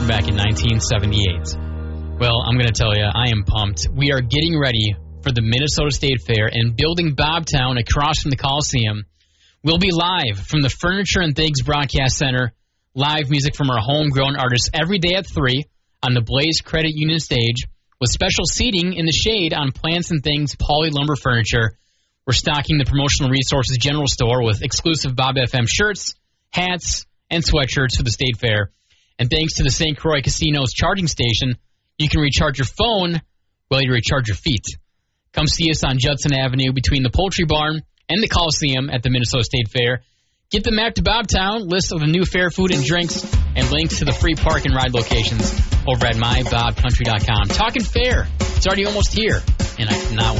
from back in 1978. Well, I'm going to tell you, I am pumped. We are getting ready for the Minnesota State Fair and building Bobtown across from the Coliseum. We'll be live from the Furniture and Things Broadcast Center. Live music from our homegrown artists every day at 3 on the Blaze Credit Union stage with special seating in the shade on Plants and Things Poly Lumber Furniture. We're stocking the Promotional Resources General Store with exclusive Bob FM shirts, hats, and sweatshirts for the State Fair. And thanks to the St. Croix Casino's charging station, you can recharge your phone while you recharge your feet. Come see us on Judson Avenue between the Poultry Barn and the Coliseum at the Minnesota State Fair. Get the map to Bobtown, list of the new fair food and drinks, and links to the free park and ride locations over at mybobcountry.com. Talking fair, it's already almost here, and I cannot wait.